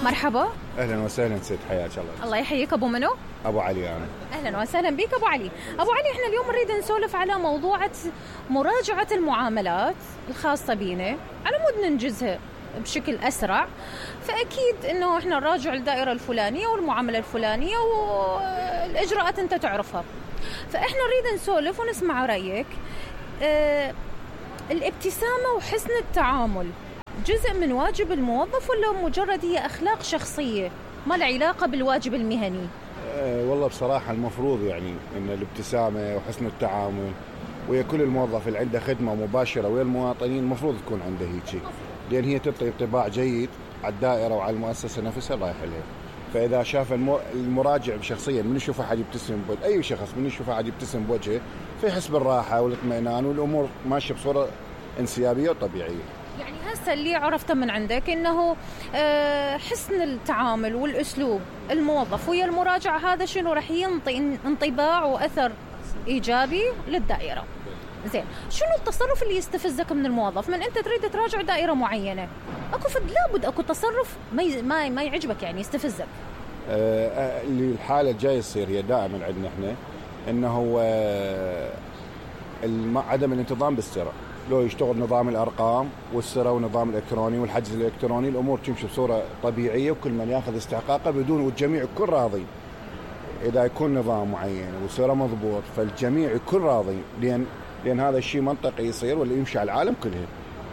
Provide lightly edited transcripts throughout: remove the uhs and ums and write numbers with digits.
مرحبا. اهلا وسهلا ست، حياك الله. الله يحييك. ابو منو؟ ابو علي انا. اهلا وسهلا بك ابو علي. ابو علي، احنا اليوم نريد نسولف على موضوع مراجعة المعاملات الخاصة بينا على مود ننجزها بشكل اسرع. فاكيد انه احنا نراجع الدائرة الفلانية والمعاملة الفلانية والاجراءات انت تعرفها. فاحنا نريد نسولف ونسمع رايك. الابتسامة وحسن التعامل جزء من واجب الموظف ولا مجرد هي أخلاق شخصية ما له علاقة بالواجب المهني؟ والله بصراحة المفروض يعني إن الابتسامة وحسن التعامل ويا كل الموظف اللي عنده خدمة مباشرة ويا المواطنين المفروض تكون عنده هيك، لأن هي تعطي انطباع جيد على الدائرة وعلى المؤسسة نفسها رايح لها. فإذا شاف المراجع شخصيا من يشوف أحد يبتسم بوجهه، أي شخص من يشوف أحد يبتسم بوجهه فيحس بالراحة والاطمئنان والأمور ماشية بصورة انسيابية وطبيعية. يعني هسه اللي عرفته من عندك إنه حسن التعامل والأسلوب الموظف ويا المراجع هذا شنو رح ينطي انطباع وأثر إيجابي للدائرة. زين، شنو التصرف اللي يستفزك من الموظف من أنت تريد تراجع دائرة معينة؟ لابد أكو تصرف ما يعجبك، يعني يستفزك. اللي الحالة الجاية تصير هي دائما عندنا احنا انه هو عدم الانتظام بالسرعة. لو يشتغل نظام الأرقام والسرة ونظام الإلكتروني والحجز الإلكتروني الأمور تمشي بصورة طبيعية وكل من يأخذ استحقاقه بدون والجميع يكون راضي. إذا يكون نظام معين والسرة مضبوط فالجميع يكون راضي، لأن هذا الشيء منطقي يصير واللي يمشي على العالم كله.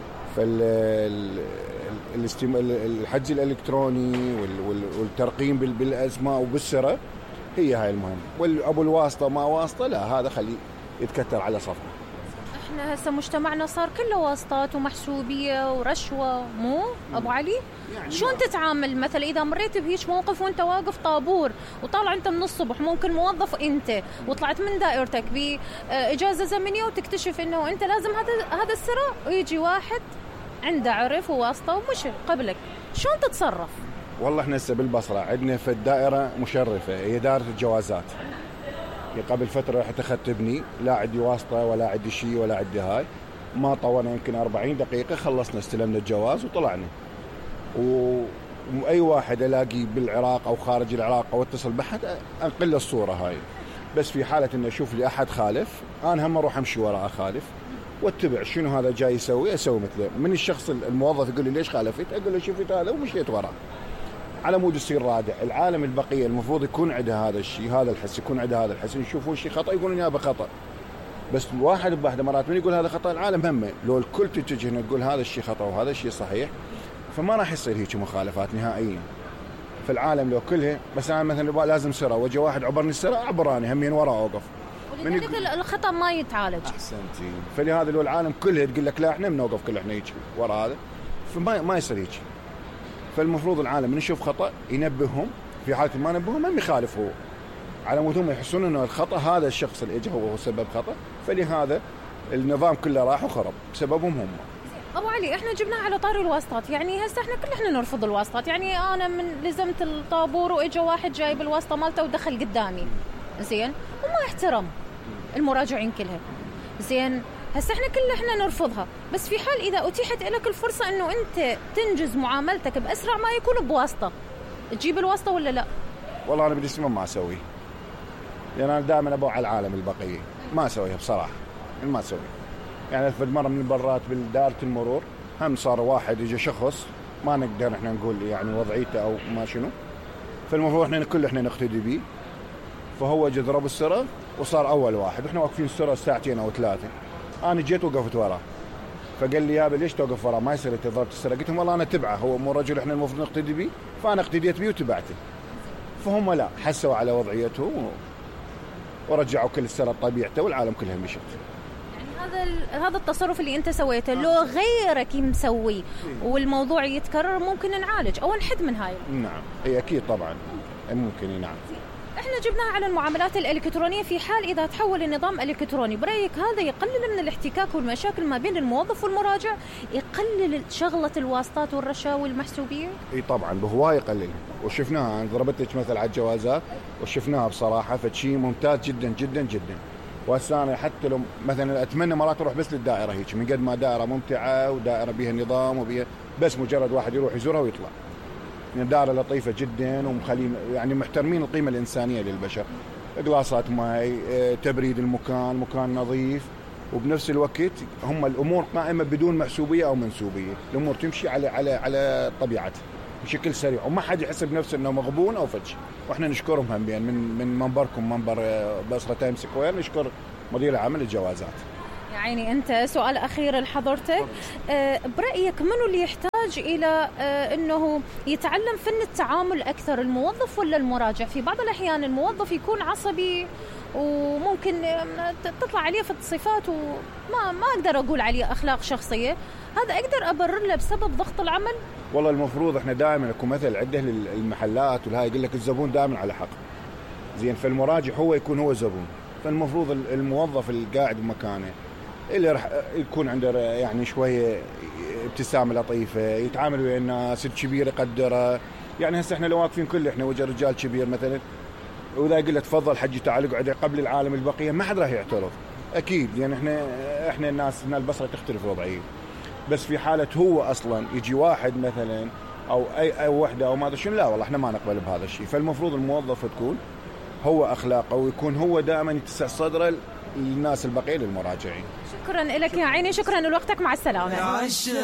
فالحجز الإلكتروني والترقيم بالأسماء وبالسرة هي هاي المهم. والأبو الواسطة ما واسطة لا، هذا خليه يتكتر على صفحة. احنا هسه مجتمعنا صار كله واسطات ومحسوبية ورشوة، مو أبو علي؟ يعني شلون تتعامل مثلا إذا مريت بهيش موقف وانت واقف طابور وطالع انت من الصبح، ممكن موظف انت وطلعت من دائرتك بإجازة زمنية وتكتشف انه انت لازم هذا السرة ويجي واحد عنده عرف وواسطة ومش قبلك، شلون تتصرف؟ والله احنا هسه بالبصرة عندنا في الدائرة مشرفة هي دائرة الجوازات. قبل فترة رحت أخذت ابني، لا عندي واسطة ولا عندي شيء ولا عندي هاي، ما طولنا يمكن 40 دقيقة خلصنا استلمنا الجواز وطلعنا. وأي واحد ألاقي بالعراق أو خارج العراق أو اتصل بحد أنقل الصورة هاي. بس في حالة إنه أشوف لي أحد خالف أنا هم أروح أمشي وراء خالف واتبع شنو هذا جاي يسوي أسوي مثله. من الشخص الموظف يقول لي ليش خالفت، أقول له شفت هذا ومشيت وراه على مود يصير رادع. العالم البقية المفروض يكون عندها هذا الشيء، هذا الحس، يكون عندها هذا الحس، يشوفون شيء خطأ يقولون يا بخطأ. بس واحد بواحدة مرات من يقول هذا خطأ العالم همه، لو الكل تتجه هنا تقول هذا الشيء خطأ وهذا الشيء صحيح فما راح يصير هيك مخالفات نهائيا. في العالم لو كلها بس أنا مثلا لازم سرة وجه واحد عبرني السرة أعبراني همين ورا أوقف، ولذلك الخطأ ما يتعالج. أحسنتي. فلهذا لو العالم كلها تقول لك لا احنا بنوقف كل احنا هيك ورا هذا فما يصير هيك. فالمفروض العالم من يشوف خطأ ينبههم، في حالة ما نبههم هم يخالفوا على مود هم يحسون انه الخطأ هذا الشخص اللي اجى هو سبب خطأ، فلهذا النظام كله راح وخرب بسببهم هم. أبو علي، احنا جبناه على طاري الواسطات، يعني هسه احنا نرفض الواسطات. يعني انا من لزمت الطابور واجى واحد جايب الواسطة مالته ودخل قدامي، زين، وما احترم المراجعين كلها، زين. هسه احنا نرفضها، بس في حال إذا أتيحت لك الفرصة إنه أنت تنجز معاملتك بأسرع ما يكون بواسطة، تجيب الواسطة ولا لا؟ والله أنا بالنسبة ما أسوي، لأن أنا دائما أبوع على العالم البقية ما أسويها بصراحة، ما أسوي. يعني في مرة من البرات بالدارة المرور هم صار واحد يجي شخص ما نقدر إحنا نقول يعني وضعيته أو ما شنو، فالمفروض إحنا نقتدي به، فهو جا ضرب السرة وصار أول واحد، إحنا واقفين السرة ساعتين أو 3، أنا جيت وقفت وراه فقال لي يابا ليش توقف وراه ما يصير ضربت السرة، قلت لهم والله أنا تبعه، هو مو رجل إحنا المفروض نقتدي به، فأنا اقتديت به وتبعته. فهم لا حسوا على وضعيته ورجعوا كل السرة طبيعته والعالم كلها مشت. يعني هذا التصرف اللي أنت سويته لو غيرك مسوي والموضوع يتكرر ممكن نعالج أو نحد من هاي. نعم هي أكيد طبعا ممكن. نعم احنا جبناها على المعاملات الإلكترونية. في حال إذا تحول النظام إلكتروني برأيك هذا يقلل من الاحتكاك والمشاكل ما بين الموظف والمراجع، يقلل شغلة الواسطات والرشاوي المحسوبية؟ اي طبعا بهواي يقلل، وشفناها. انا ضربت لك مثل على الجوازات وشفناها بصراحة فشيء ممتاز جدا جدا جدا. وهسه انا حتى لو مثلا اتمنى مرات اروح بس للدائرة هيك، من قد ما دائرة ممتعة ودائرة بها نظام وبها بس مجرد واحد يروح يزورها ويطلع. دارة لطيفة جدا ومخلين يعني محترمين القيمة الإنسانية للبشر، قلاصات ماء، تبريد المكان، مكان نظيف، وبنفس الوقت هم الأمور قائمة بدون محسوبية أو منسوبية، الأمور تمشي على طبيعتها بشكل سريع وما حد يحسب نفسه أنه مغبون أو فتش. وإحنا نشكرهم هم بين من منبركم منبر بصرة تايم سكوير، نشكر مدير العام للجوازات. يعني أنت سؤال أخير لحضرتك، برأيك منو اللي يحتاج إلى أنه يتعلم فن التعامل أكثر، الموظف ولا المراجع؟ في بعض الأحيان الموظف يكون عصبي وممكن تطلع عليه في الصفات وما أقدر أقول عليه أخلاق شخصية، هذا أقدر أبرر له بسبب ضغط العمل؟ والله المفروض إحنا دائما نكون مثل عده للمحلات والهاي، يقول لك الزبون دائما على حق. زين، فالمراجع هو يكون هو زبون، فالمفروض الموظف القاعد بمكانه اللي راح يكون عنده يعني شوية ابتسامة لطيفة، يتعامل ويا الناس، الكبير يقدره. يعني هسه احنا لو واقفين كل احنا وجه رجال كبير مثلا وإذا يقول له تفضل حجي تعال اقعد قبل العالم البقية، ما حد راح يعترض أكيد. يعني احنا الناس هنا البصرة تختلف وضعية، بس في حالة هو أصلا يجي واحد مثلا أو أي وحدة أو ما أدري شنو، لا والله احنا ما نقبل بهذا الشيء. فالمفروض الموظف تكون هو أخلاقه ويكون هو دائما يتسع صدره للناس البقية للمراجعين. شكرا لك يا عيني، شكرا لوقتك، مع السلامة.